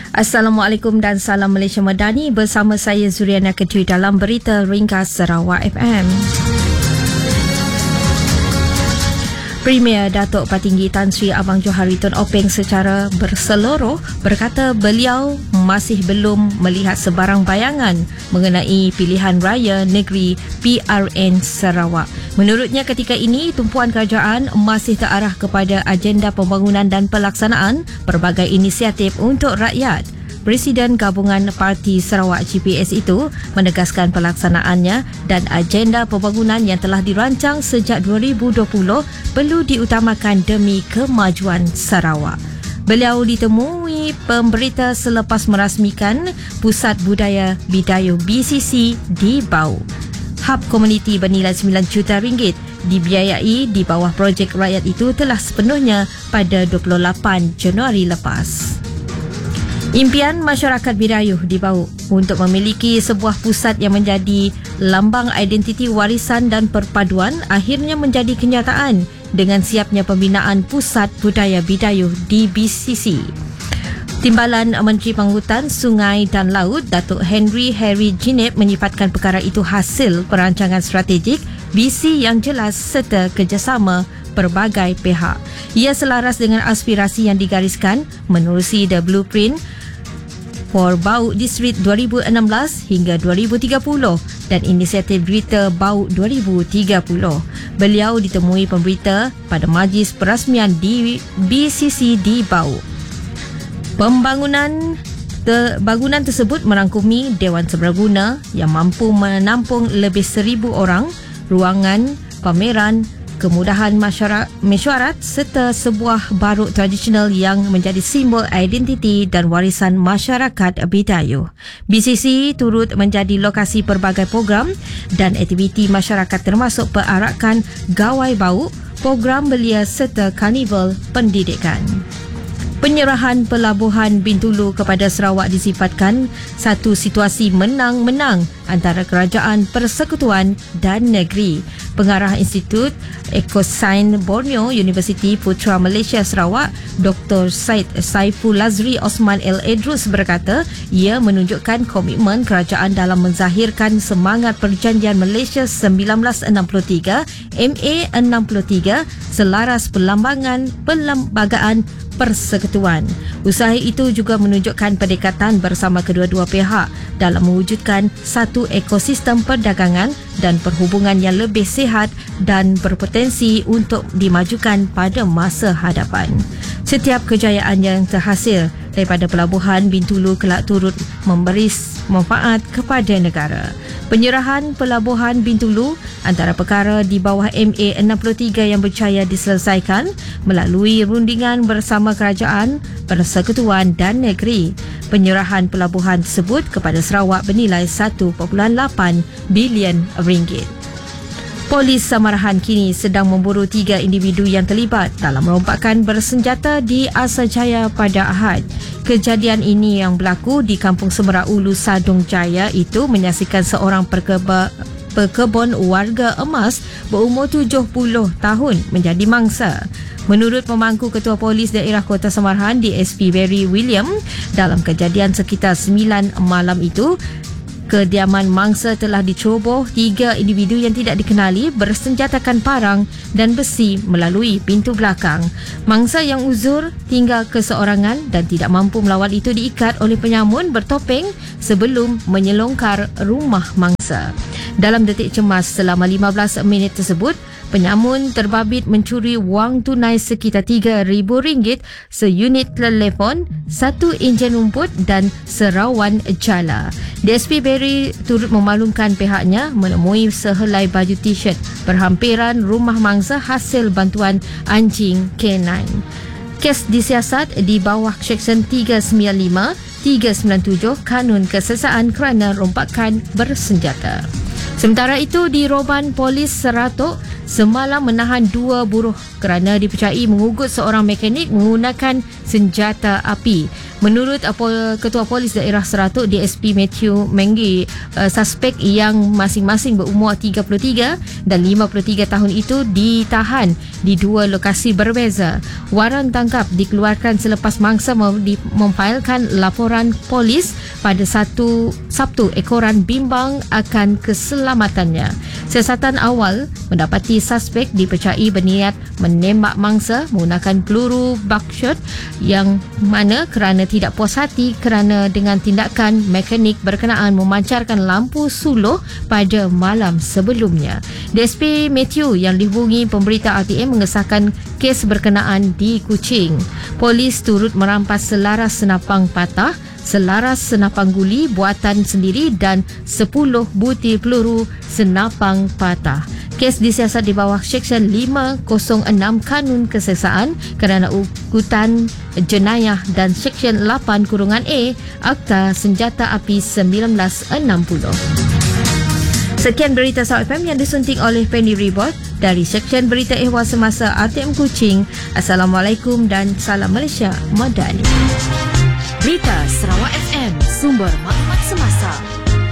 Assalamualaikum dan salam Malaysia Madani, bersama saya Zuriana Ketui dalam Berita Ringkas Sarawak FM. Premier Datuk Patinggi Tan Sri Abang Johari Tun Openg secara berseluruh berkata beliau masih belum melihat sebarang bayangan mengenai pilihan raya negeri PRN Sarawak. Menurutnya ketika ini tumpuan kerajaan masih terarah kepada agenda pembangunan dan pelaksanaan pelbagai inisiatif untuk rakyat. Presiden Gabungan Parti Sarawak GPS itu menegaskan pelaksanaannya dan agenda pembangunan yang telah dirancang sejak 2020 perlu diutamakan demi kemajuan Sarawak. Beliau ditemui pemberita selepas merasmikan Pusat Budaya Bidayuh BCC di Bau. Hub komuniti bernilai RM9 juta dibiayai di bawah projek rakyat itu telah sepenuhnya pada 28 Januari lepas. Impian masyarakat Bidayuh di Bau untuk memiliki sebuah pusat yang menjadi lambang identiti warisan dan perpaduan akhirnya menjadi kenyataan dengan siapnya pembinaan Pusat Budaya Bidayuh di BCC. Timbalan Menteri Panghutan, Sungai dan Laut, Datuk Henry Ginep menyifatkan perkara itu hasil perancangan strategik visi yang jelas serta kerjasama pelbagai pihak. Ia selaras dengan aspirasi yang digariskan menerusi The Blueprint for Bau District 2016 hingga 2030 dan inisiatif Berita Bau 2030. Beliau ditemui pemberita pada majlis perasmian di BCC di Bau. Bangunan tersebut merangkumi Dewan Sebraguna yang mampu menampung lebih 1,000 orang, ruangan, pameran, kemudahan mesyuarat serta sebuah baruk tradisional yang menjadi simbol identiti dan warisan masyarakat Bidayuh. BCC turut menjadi lokasi pelbagai program dan aktiviti masyarakat termasuk perarakan gawai bau, program belia serta karnival pendidikan. Penyerahan Pelabuhan Bintulu kepada Sarawak disifatkan satu situasi menang-menang antara kerajaan persekutuan dan negeri. Pengarah Institut Ekosains Borneo Universiti Putra Malaysia Sarawak, Dr. Syed Saiful Lazri Osman El Edrus berkata, ia menunjukkan komitmen kerajaan dalam menzahirkan semangat Perjanjian Malaysia 1963 MA 63 selaras perlembagaan persekutuan. Usaha itu juga menunjukkan pendekatan bersama kedua-dua pihak dalam mewujudkan satu ekosistem perdagangan dan perhubungan yang lebih sihat dan berpotensi untuk dimajukan pada masa hadapan. Setiap kejayaan yang terhasil daripada Pelabuhan Bintulu kelak turut memberi manfaat kepada negara. Penyerahan Pelabuhan Bintulu antara perkara di bawah MA 63 yang berjaya diselesaikan melalui rundingan bersama kerajaan, persekutuan dan negeri. Penyerahan pelabuhan tersebut kepada Sarawak bernilai 1.8 bilion ringgit. Polis Samarahan kini sedang memburu 3 individu yang terlibat dalam rompakan bersenjata di Asajaya pada Ahad. Kejadian ini yang berlaku di Kampung Semera Ulu Sadung Jaya itu menyaksikan seorang pekebun warga emas berumur 70 tahun menjadi mangsa. Menurut pemangku Ketua Polis Daerah Kota Samarahan DSP Barry William, dalam kejadian sekitar 9 malam itu, kediaman mangsa telah diceroboh 3 individu yang tidak dikenali bersenjatakan parang dan besi melalui pintu belakang. Mangsa yang uzur tinggal keseorangan dan tidak mampu melawan itu diikat oleh penyamun bertopeng sebelum menyelongkar rumah mangsa. Dalam detik cemas selama 15 minit tersebut, penyamun terbabit mencuri wang tunai sekitar RM3,000, seunit telefon, 1 enjin rumput dan serawan jala. DSP Barry turut memaklumkan pihaknya menemui sehelai baju t-shirt berhampiran rumah mangsa hasil bantuan anjing K9. Kes disiasat di bawah Seksyen 395, 397 Kanun Kesesaan kerana rompakan bersenjata. Sementara itu, di Roban Polis Seratok, semalam menahan 2 buruh kerana dipercayai mengugut seorang mekanik menggunakan senjata api. Menurut Ketua Polis Daerah Seratuk DSP Matthew Menggi, suspek yang masing-masing berumur 33 dan 53 tahun itu ditahan di 2 lokasi berbeza. Waran tangkap dikeluarkan selepas mangsa memfailkan laporan polis pada Sabtu ekoran bimbang akan keselamatannya. Siasatan awal mendapati suspek dipercayai berniat menembak mangsa menggunakan peluru buckshot yang mana kerana tidak puas hati kerana dengan tindakan mekanik berkenaan memancarkan lampu suluh pada malam sebelumnya. DSP Matthew yang dihubungi pemberita RTM mengesahkan kes berkenaan di Kuching. Polis turut merampas selaras senapang patah, selaras senapang guli buatan sendiri dan 10 butir peluru senapang patah. Kes disiasat di bawah Seksyen 506 Kanun Keseksaan kerana ugutan jenayah dan Seksyen 8(A) Akta Senjata Api 1960. Sekian berita South FM yang disunting oleh Penny Ribot dari Seksyen Berita Ehwal Semasa RTM Kuching. Assalamualaikum dan salam Malaysia Madani. Berita Sarawak FM, sumber maklumat semasa.